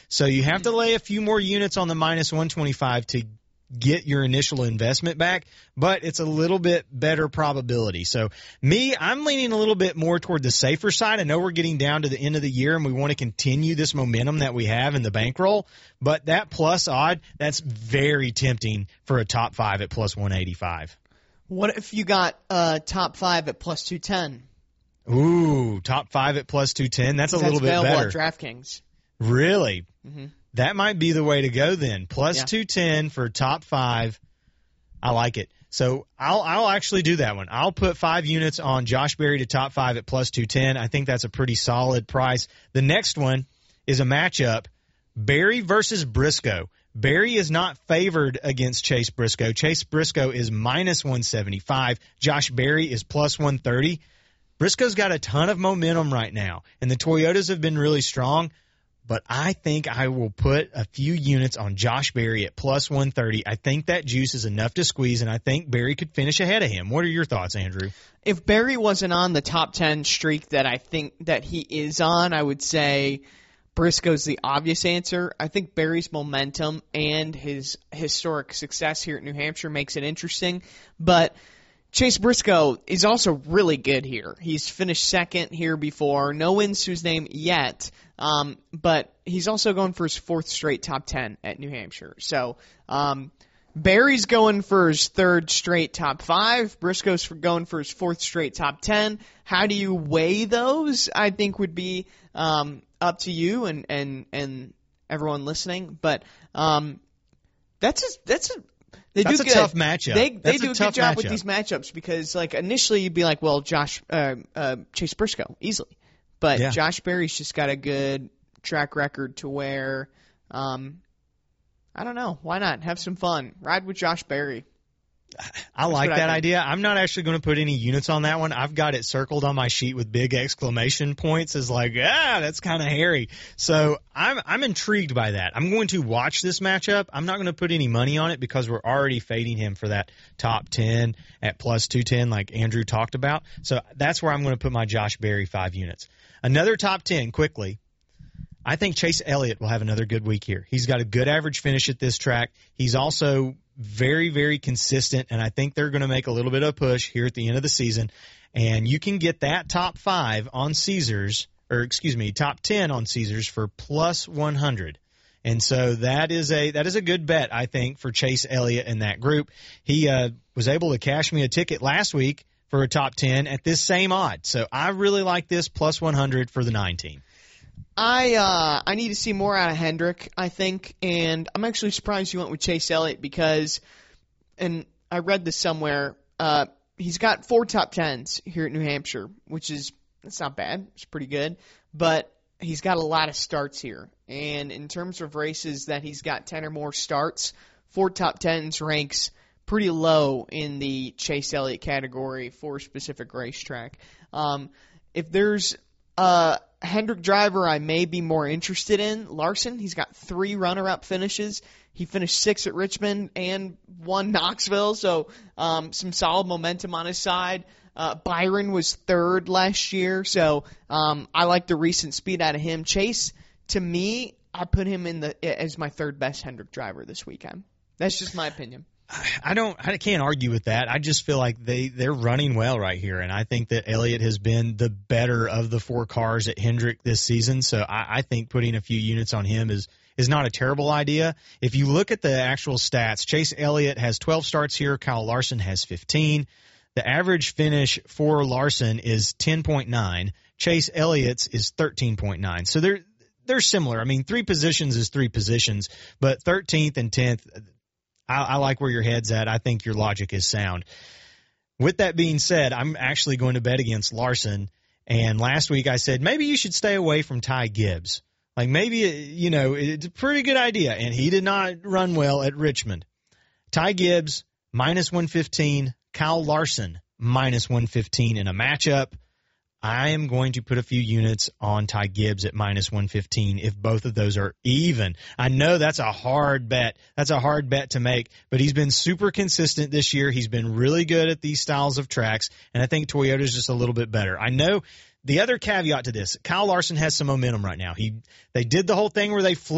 So you have to lay a few more units on the minus 125 to get your initial investment back, but it's a little bit better probability. So I'm leaning a little bit more toward the safer side. I know we're getting down to the end of the year and we want to continue this momentum that we have in the bankroll, but that plus odd, that's very tempting for a top 5 at plus 185. What if you got top 5 at plus 210? Ooh, top 5 at plus 210. That's a little bit better. That's available at DraftKings. Really? Mm-hmm. That might be the way to go then. Plus 210 for top 5. I like it. So I'll actually do that one. I'll put 5 units on Josh Berry to top 5 at plus 210. I think that's a pretty solid price. The next one is a matchup, Berry versus Briscoe. Berry is not favored against Chase Briscoe. Chase Briscoe is minus 175. Josh Berry is plus 130. Briscoe's got a ton of momentum right now, and the Toyotas have been really strong. But I think I will put a few units on Josh Berry at plus 130. I think that juice is enough to squeeze, and I think Berry could finish ahead of him. What are your thoughts, Andrew? If Berry wasn't on the top 10 streak that I think that he is on, I would say Briscoe's the obvious answer. I think Berry's momentum and his historic success here at New Hampshire makes it interesting. But Chase Briscoe is also really good here. He's finished second here before. No wins to his name yet. But he's also going for his 4th straight top 10 at New Hampshire. So Berry's going for his 3rd straight top 5. Briscoe's going for his 4th straight top 10. How do you weigh those? I think would be up to you and everyone listening. But that's a tough matchup. They do a good job with these matchups because, like, initially you'd be like, well, Chase Briscoe easily, but Josh Berry's just got a good track record to where, I don't know, why not have some fun, ride with Josh Berry. I like that idea. I'm not actually going to put any units on that one. I've got it circled on my sheet with big exclamation points as like, that's kind of hairy. So I'm intrigued by that. I'm going to watch this matchup. I'm not going to put any money on it because we're already fading him for that top 10 at plus 210 like Andrew talked about. So that's where I'm going to put my Josh Berry 5 units. Another top 10, quickly. I think Chase Elliott will have another good week here. He's got a good average finish at this track. He's also very, very consistent, and I think they're going to make a little bit of a push here at the end of the season. And you can get that top 5 on Caesars, top 10 on Caesars for plus 100. And so that is a good bet, I think, for Chase Elliott and that group. He was able to cash me a ticket last week for a top 10 at this same odd. So I really like this plus 100 for the 9 team. I need to see more out of Hendrick, I think, and I'm actually surprised you went with Chase Elliott because, and I read this somewhere, he's got 4 top 10s here at New Hampshire, that's not bad, it's pretty good, but he's got a lot of starts here, and in terms of races that he's got 10 or more starts, 4 top 10s ranks pretty low in the Chase Elliott category for a specific racetrack. If there's Hendrick driver I may be more interested in, Larson. He's got 3 runner-up finishes. He finished 6th at Richmond and 1 Knoxville, so some solid momentum on his side. Byron was 3rd last year, so I like the recent speed out of him. Chase, to me, I put him as my 3rd best Hendrick driver this weekend. That's just my opinion. I can't argue with that. I just feel like they're running well right here, and I think that Elliott has been the better of the 4 cars at Hendrick this season. So I think putting a few units on him is not a terrible idea. If you look at the actual stats, Chase Elliott has 12 starts here. Kyle Larson has 15. The average finish for Larson is 10.9. Chase Elliott's is 13.9. So they're similar. I mean, 3 positions is 3 positions, but 13th and 10th. I like where your head's at. I think your logic is sound. With that being said, I'm actually going to bet against Larson. And last week I said maybe you should stay away from Ty Gibbs. Like maybe, it's a pretty good idea. And he did not run well at Richmond. Ty Gibbs, minus 115. Kyle Larson, minus 115 in a matchup. I am going to put a few units on Ty Gibbs at minus 115 if both of those are even. I know that's a hard bet. That's a hard bet to make, but he's been super consistent this year. He's been really good at these styles of tracks, and I think Toyota's just a little bit better. I know the other caveat to this, Kyle Larson has some momentum right now. They did the whole thing where they flew